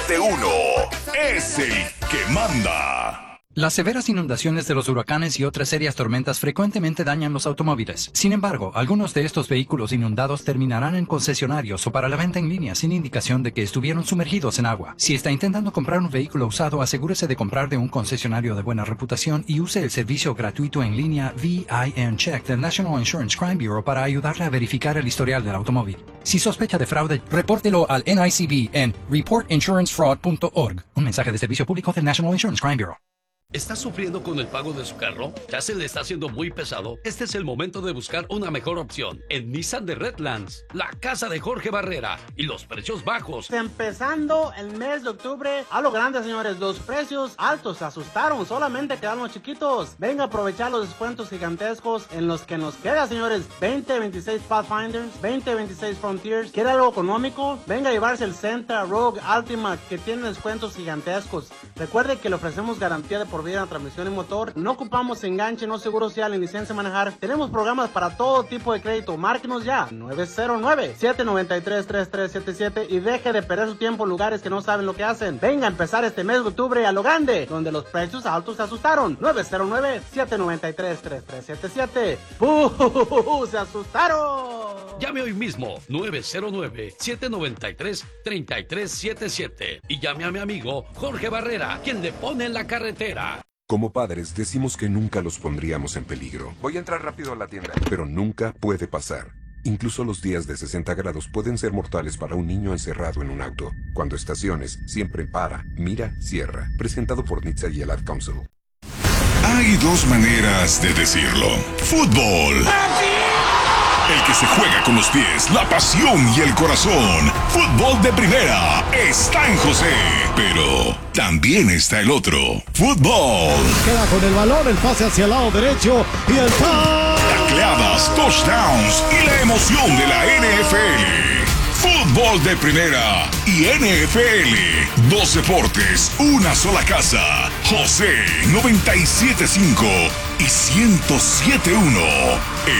97.1 es el que manda. Las severas inundaciones de los huracanes y otras serias tormentas frecuentemente dañan los automóviles. Sin embargo, algunos de estos vehículos inundados terminarán en concesionarios o para la venta en línea sin indicación de que estuvieron sumergidos en agua. Si está intentando comprar un vehículo usado, asegúrese de comprar de un concesionario de buena reputación y use el servicio gratuito en línea VIN Check del National Insurance Crime Bureau para ayudarle a verificar el historial del automóvil. Si sospecha de fraude, repórtelo al NICB en reportinsurancefraud.org. Un mensaje de servicio público del National Insurance Crime Bureau. ¿Está sufriendo con el pago de su carro? ¿Ya se le está haciendo muy pesado? Este es el momento de buscar una mejor opción en Nissan de Redlands, la casa de Jorge Barrera y los precios bajos. Empezando el mes de octubre, a lo grande, señores, los precios altos se asustaron, solamente quedaron los chiquitos. Venga a aprovechar los descuentos gigantescos en los que nos queda, señores. 2026 Pathfinders, 2026 Frontiers. ¿Quiere algo económico? Venga a llevarse el Sentra, Rogue, Altima, que tienen descuentos gigantescos. Recuerde que le ofrecemos garantía de por vida en transmisión y motor. No ocupamos enganche, no seguro social ni licencia de manejar. Tenemos programas para todo tipo de crédito. Márquenos ya. 909-793-3377 y deje de perder su tiempo en lugares que no saben lo que hacen. Venga a empezar este mes de octubre a lo grande, donde los precios altos se asustaron. 909-793-3377. ¡Bú! ¡Se asustaron! Llame hoy mismo 909-793-3377 y llame a mi amigo Jorge Barrera, quien le pone en la carretera. Como padres decimos que nunca los pondríamos en peligro. Voy a entrar rápido a la tienda. Pero nunca puede pasar. Incluso los días de 60 grados pueden ser mortales para un niño encerrado en un auto. Cuando estaciones, siempre para, mira, cierra. Presentado por NHTSA y el Ad Council. Hay dos maneras de decirlo. Fútbol. El que se juega con los pies, la pasión y el corazón. Fútbol de primera está en José. Pero también está el otro. Fútbol. Queda con el balón, el pase hacia el lado derecho y el tacleadas, touchdowns y la emoción de la NFL. Fútbol de primera y NFL. Dos deportes, una sola casa. José 97.5 y 107.1.